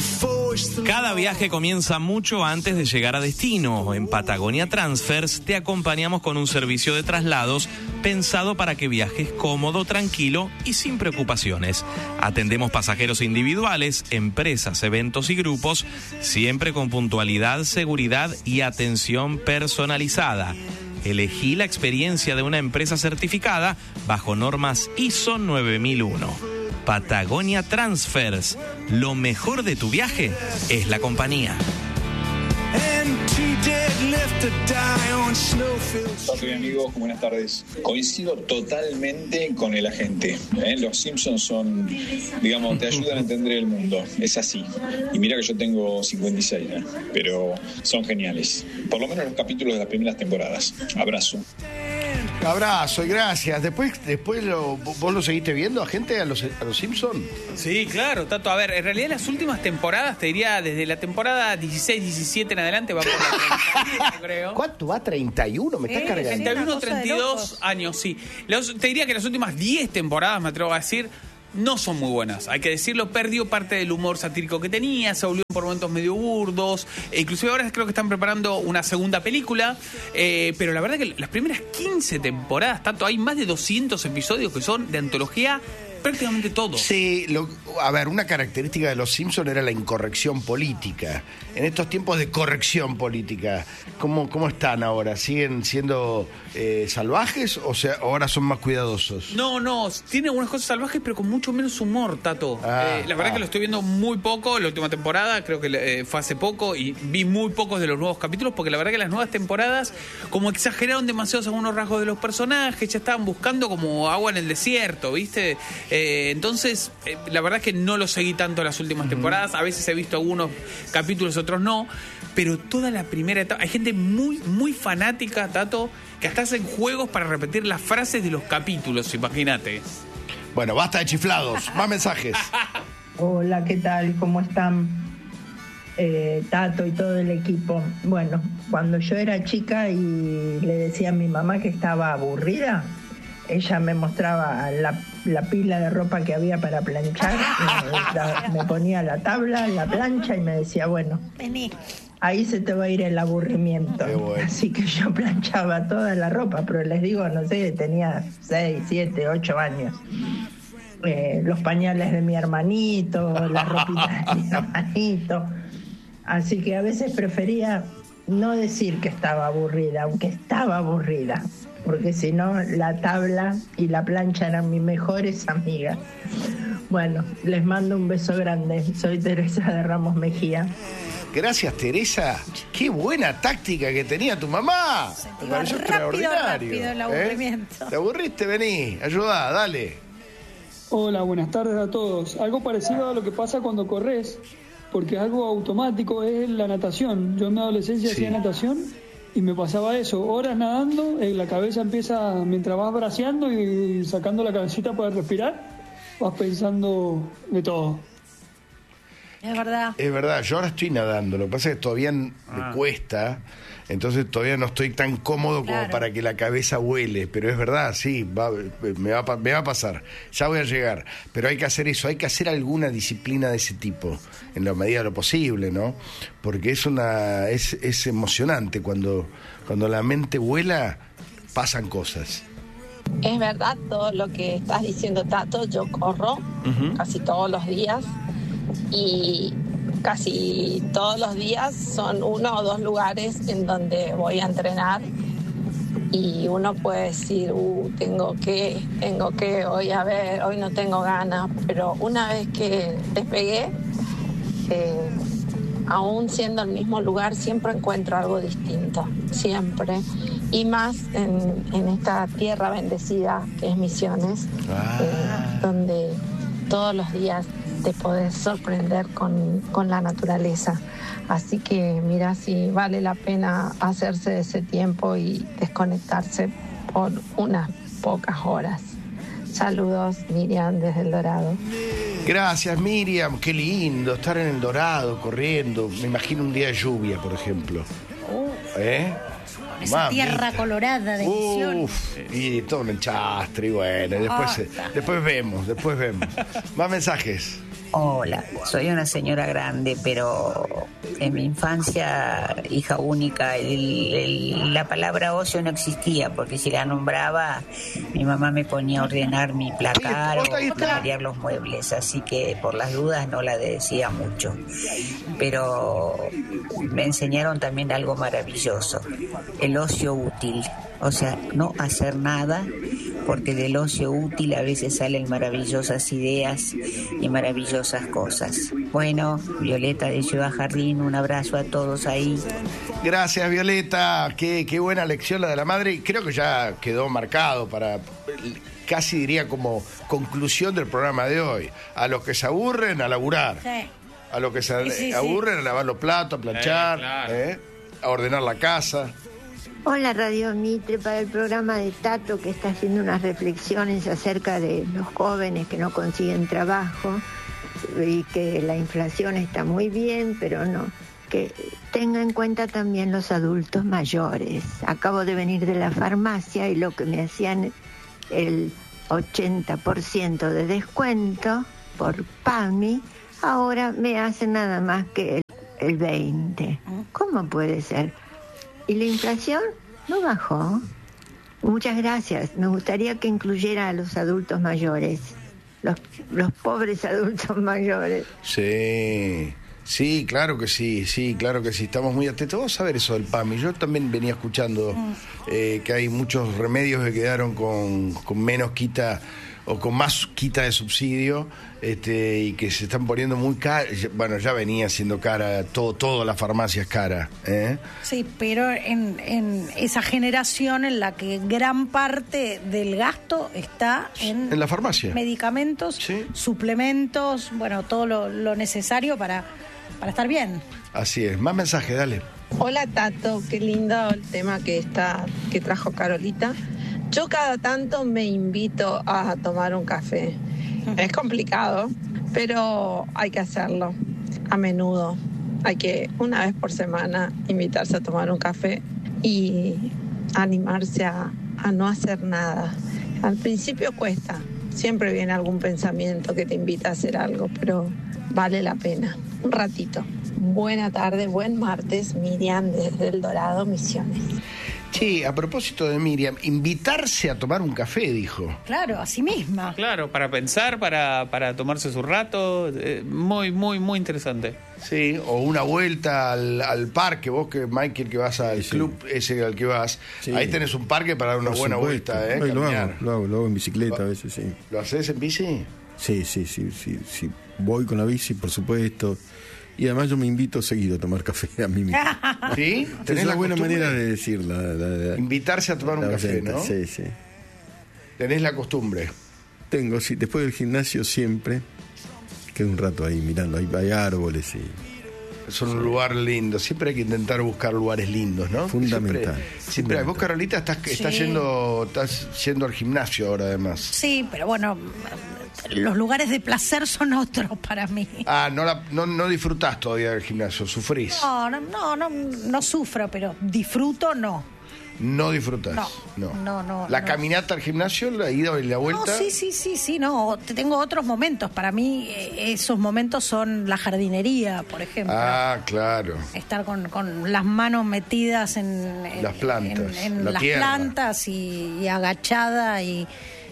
Cada viaje comienza mucho antes de llegar a destino. En Patagonia Transfers te acompañamos con un servicio de traslados pensado para que viajes cómodo, tranquilo y sin preocupaciones. Atendemos pasajeros individuales, empresas, eventos y grupos, siempre con puntualidad, seguridad y atención personalizada. Elegí la experiencia de una empresa certificada bajo normas ISO 9001. Patagonia Transfers. Lo mejor de tu viaje es la compañía. Pato y amigos, buenas tardes. Coincido totalmente con el agente. Los Simpsons son, digamos, te ayudan a entender el mundo. Es así. Y mira que yo tengo 56, pero son geniales. Por lo menos los capítulos de las primeras temporadas. Abrazo. Abrazo y gracias. Después ¿vos lo seguiste viendo, agente, a los Simpsons? Sí, claro, Tato. A ver, en realidad las últimas temporadas, te diría desde la temporada 16, 17 en adelante, va por la 31, creo. ¿Cuánto va? ¿31? Me estás cargando. 31, 32 años, sí. Te diría que las últimas 10 temporadas, me atrevo a decir, no son muy buenas. Hay que decirlo, perdió parte del humor satírico que tenía, se volvió por momentos medio burdos. Inclusive ahora creo que están preparando una segunda película. Pero la verdad que las primeras 15 temporadas, tanto hay más de 200 episodios que son de antología, prácticamente todo. Sí, a ver, una característica de los Simpsons era la incorrección política. En estos tiempos de corrección política, ¿cómo están ahora? ¿Siguen siendo salvajes o sea, ahora son más cuidadosos? No, tiene algunas cosas salvajes, pero con mucho menos humor, Tato. La verdad que lo estoy viendo muy poco, la última temporada, creo que fue hace poco, y vi muy pocos de los nuevos capítulos, porque la verdad que las nuevas temporadas como exageraron demasiado algunos rasgos de los personajes, ya estaban buscando como agua en el desierto, ¿viste? Entonces, la verdad es que no lo seguí tanto las últimas temporadas. A veces he visto algunos capítulos, otros no. Pero toda la primera etapa... Hay gente muy, muy fanática, Tato, que hasta hacen juegos para repetir las frases de los capítulos, imagínate. Bueno, basta de chiflados. Más mensajes. Hola, ¿qué tal? ¿Cómo están? Tato y todo el equipo. Bueno, cuando yo era chica y le decía a mi mamá que estaba aburrida, ella me mostraba la pila de ropa que había para planchar, me ponía la tabla, la plancha y me decía, bueno, vení, ahí se te va a ir el aburrimiento. Bueno. Así que yo planchaba toda la ropa, pero les digo, no sé, tenía 6, 7, 8 años. Los pañales de mi hermanito, las ropitas de mi hermanito. Así que a veces prefería no decir que estaba aburrida, aunque estaba aburrida, porque si no, la tabla y la plancha eran mis mejores amigas. Bueno, les mando un beso grande. Soy Teresa de Ramos Mejía. Gracias, Teresa. Qué buena táctica que tenía tu mamá. Me pareció extraordinario. Rápido el aburrimiento. ¿Te aburriste? Vení, ayudá, dale. Hola, buenas tardes a todos. Algo parecido a lo que pasa cuando corres, porque es algo automático, es la natación. Yo en mi adolescencia hacía natación y me pasaba eso, horas nadando, la cabeza empieza, mientras vas braceando y sacando la cabecita para respirar, vas pensando de todo. Es verdad. Es verdad, yo ahora estoy nadando, lo que pasa es que todavía me cuesta, entonces todavía no estoy tan cómodo como para que la cabeza vuele, pero es verdad, sí, me va a pasar, ya voy a llegar, pero hay que hacer eso, hay que hacer alguna disciplina de ese tipo, en la medida de lo posible, ¿no? Porque es emocionante, cuando la mente vuela, pasan cosas. Es verdad todo lo que estás diciendo, Tato. Yo corro casi todos los días y casi todos los días son 1 o 2 lugares en donde voy a entrenar y uno puede decir, tengo que, hoy no tengo ganas, pero una vez que despegué, aún siendo el mismo lugar, siempre encuentro algo distinto, siempre. Y más en esta tierra bendecida que es Misiones, donde todos los días te podés sorprender con la naturaleza. Así que mira si vale la pena hacerse de ese tiempo y desconectarse por unas pocas horas. Saludos, Miriam, desde El Dorado. Gracias, Miriam. Qué lindo estar en El Dorado, corriendo. Me imagino un día de lluvia, por ejemplo. Esa tierra colorada de Misiones. Y todo un enchastre, y bueno, después vemos. Más mensajes. Hola, soy una señora grande, pero en mi infancia, hija única, la palabra ocio no existía, porque si la nombraba, mi mamá me ponía a ordenar mi placar o cambiar los muebles, así que por las dudas no la decía mucho. Pero me enseñaron también algo maravilloso, el ocio útil, o sea, no hacer nada, porque del ocio útil a veces salen maravillosas ideas y maravillosas cosas. Bueno, Violeta de Ciudad Jardín, un abrazo a todos ahí. Gracias, Violeta, qué buena lección la de la madre, y creo que ya quedó marcado para, casi diría como conclusión del programa de hoy. A los que se aburren, a laburar. Sí. A los que se aburren, a lavar los platos, a planchar, claro. A ordenar la casa. Hola Radio Mitre, para el programa de Tato, que está haciendo unas reflexiones acerca de los jóvenes que no consiguen trabajo y que la inflación está muy bien, pero no, que tenga en cuenta también los adultos mayores. Acabo de venir de la farmacia y lo que me hacían el 80% de descuento por PAMI, ahora me hacen nada más que el 20%. ¿Cómo puede ser? ¿Y la inflación no bajó? Muchas gracias. Me gustaría que incluyera a los adultos mayores, los pobres adultos mayores. Sí, claro que sí, estamos muy atentos. Vamos a ver eso del PAMI. Yo también venía escuchando que hay muchos remedios que quedaron con menos quita o con más quita de subsidio, y que se están poniendo muy cara. Bueno, ya venía siendo cara, todo la farmacia es cara, ¿eh? Sí, pero en esa generación en la que gran parte del gasto está en la farmacia. Medicamentos, sí, suplementos, bueno, todo lo necesario para estar bien. Así es. Más mensajes, dale. Hola Tato, qué lindo el tema que trajo Carolita. Yo cada tanto me invito a tomar un café. Es complicado, pero hay que hacerlo a menudo. Hay que una vez por semana invitarse a tomar un café y animarse a no hacer nada. Al principio cuesta, siempre viene algún pensamiento que te invita a hacer algo, pero vale la pena. Un ratito. Buena tarde, buen martes, Miriam desde El Dorado, Misiones. Sí, a propósito de Miriam, invitarse a tomar un café, dijo. Claro, a sí misma. Claro, para pensar, para tomarse su rato, muy, muy, muy interesante. Sí, o una vuelta al parque, vos que Michael que vas al club ese al que vas, ahí tenés un parque para dar una buena vuelta, Lo hago en bicicleta a veces, sí. ¿Lo haces en bici? Sí, voy con la bici, por supuesto. Y además yo me invito seguido a tomar café a mí mismo. ¿Sí? Es una buena manera de decirla. Invitarse a tomar un café, ¿no? Sí. ¿Tenés la costumbre? Tengo, sí. Después del gimnasio siempre quedo un rato ahí mirando. Hay árboles y... Es un lugar lindo. Siempre hay que intentar buscar lugares lindos, ¿no? Fundamental. Siempre. Vos, Carolita, estás yendo al gimnasio ahora, además. Sí, pero bueno, los lugares de placer son otros para mí. Ah, no disfrutás todavía del gimnasio, sufrís. No sufro, pero disfruto no. No disfrutás. No. La caminata al gimnasio, la ida y la vuelta. No, sí, no. Tengo otros momentos. Para mí, esos momentos son la jardinería, por ejemplo. Ah, claro. Estar con las manos metidas en las plantas. En las plantas y agachada y.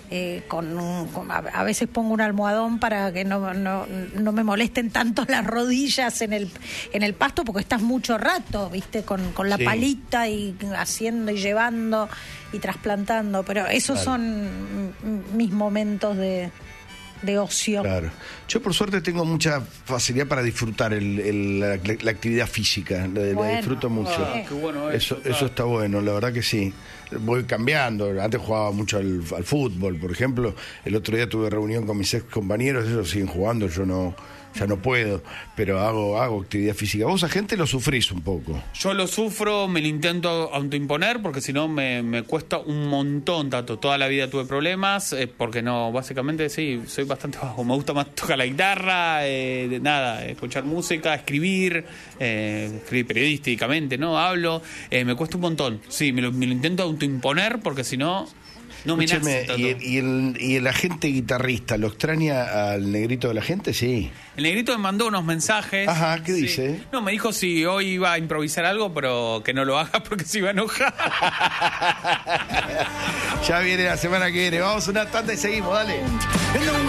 A veces pongo un almohadón para que no me molesten tanto las rodillas en el pasto, porque estás mucho rato, viste, con la palita y haciendo y llevando y trasplantando, pero esos son mis momentos de ocio. Claro. Yo por suerte tengo mucha facilidad para disfrutar la actividad física, la disfruto mucho. Qué bueno eso está bueno, la verdad que sí. Voy cambiando, antes jugaba mucho al fútbol, por ejemplo, el otro día tuve reunión con mis ex compañeros, ellos siguen jugando, yo ya no puedo, pero hago actividad física. Vos a gente lo sufrís un poco. Yo lo sufro, me lo intento autoimponer, porque si no me cuesta un montón, Tato. Toda la vida tuve problemas, porque no, básicamente sí, soy bastante bajo. Me gusta más tocar la guitarra, escuchar música, escribir periodísticamente, ¿no? Hablo, me cuesta un montón. Sí, me lo intento autoimponer, porque si no... No me nace, Tato. ¿Y el agente guitarrista lo extraña al negrito de la gente? Sí. El negrito me mandó unos mensajes. Ajá, ¿qué dice? No, me dijo si hoy iba a improvisar algo, pero que no lo haga porque se iba a enojar. Ya viene la semana que viene. Vamos a una tanda y seguimos, dale.